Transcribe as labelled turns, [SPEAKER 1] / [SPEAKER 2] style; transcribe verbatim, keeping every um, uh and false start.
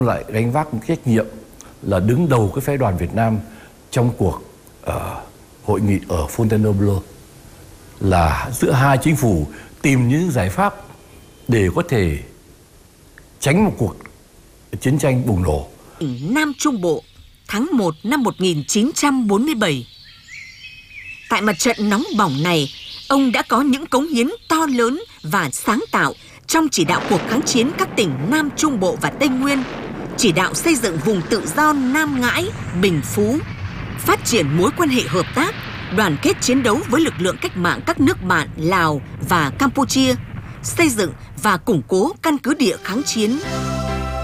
[SPEAKER 1] lại gánh vác một trách nhiệm là đứng đầu cái phái đoàn Việt Nam trong cuộc uh, hội nghị ở Fontainebleau, là giữa hai chính phủ tìm những giải pháp để có thể tránh một cuộc chiến tranh bùng nổ.
[SPEAKER 2] Nam Trung Bộ, tháng một năm một nghìn chín trăm bốn mươi bảy. Tại mặt trận nóng bỏng này, ông đã có những cống hiến to lớn và sáng tạo trong chỉ đạo cuộc kháng chiến các tỉnh Nam Trung Bộ và Tây Nguyên, chỉ đạo xây dựng vùng tự do Nam Ngãi, Bình Phú, phát triển mối quan hệ hợp tác, đoàn kết chiến đấu với lực lượng cách mạng các nước bạn Lào và Campuchia, xây dựng và củng cố căn cứ địa kháng chiến.